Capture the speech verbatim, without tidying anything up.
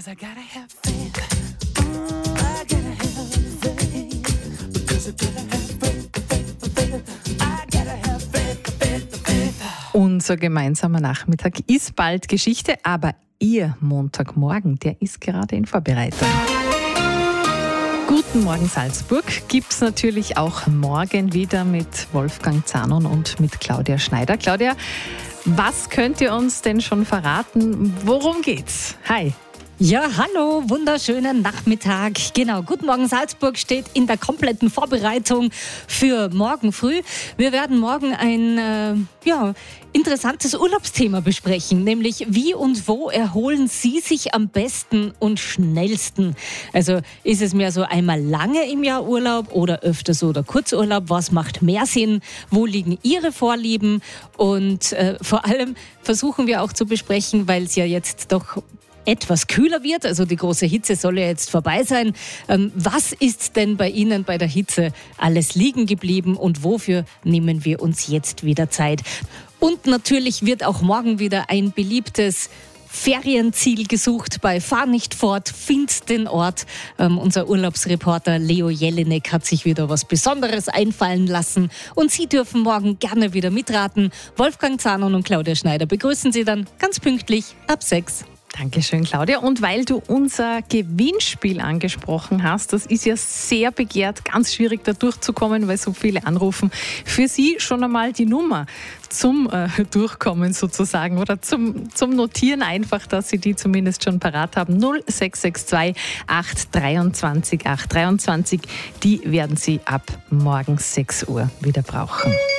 'Cause I gotta have faith. Mm, I gotta have faith. Because I gotta have faith, faith, faith. I gotta have faith, faith, faith. Unser gemeinsamer Nachmittag ist bald Geschichte, aber Ihr Montagmorgen, der ist gerade in Vorbereitung. Guten Morgen Salzburg gibt's natürlich auch morgen wieder mit Wolfgang Zanon und mit Claudia Schneider. Claudia, was könnt ihr uns denn schon verraten? Worum geht's? Hi. Ja, hallo, wunderschönen Nachmittag. Genau, Guten Morgen Salzburg steht in der kompletten Vorbereitung für morgen früh. Wir werden morgen ein äh, ja, interessantes Urlaubsthema besprechen, nämlich wie und wo erholen Sie sich am besten und schnellsten? Also ist es mehr so einmal lange im Jahr Urlaub oder öfter so oder Kurzurlaub? Was macht mehr Sinn? Wo liegen Ihre Vorlieben? Und äh, vor allem versuchen wir auch zu besprechen, weil es ja jetzt doch etwas kühler wird, also die große Hitze soll ja jetzt vorbei sein. Ähm, was ist denn bei Ihnen bei der Hitze alles liegen geblieben und wofür nehmen wir uns jetzt wieder Zeit? Und natürlich wird auch morgen wieder ein beliebtes Ferienziel gesucht bei Fahr nicht fort, find den Ort. Ähm, unser Urlaubsreporter Leo Jelinek hat sich wieder was Besonderes einfallen lassen und Sie dürfen morgen gerne wieder mitraten. Wolfgang Zanon und Claudia Schneider begrüßen Sie dann ganz pünktlich ab sechs. Dankeschön, Claudia. Und weil du unser Gewinnspiel angesprochen hast, das ist ja sehr begehrt, ganz schwierig da durchzukommen, weil so viele anrufen. Für Sie schon einmal die Nummer zum äh, Durchkommen sozusagen oder zum, zum Notieren einfach, dass Sie die zumindest schon parat haben. null sechs sechs zwei acht dreiundzwanzig acht dreiundzwanzig. Die werden Sie ab morgen sechs Uhr wieder brauchen.